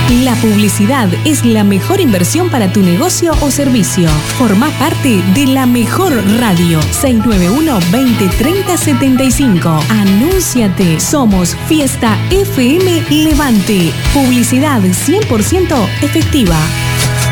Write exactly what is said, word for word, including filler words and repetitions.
La publicidad es la mejor inversión para tu negocio o servicio. Forma parte de la mejor radio. seis nueve uno, veinte, treinta, setenta y cinco. Anúnciate. Somos Fiesta F M Levante. Publicidad cien por ciento efectiva.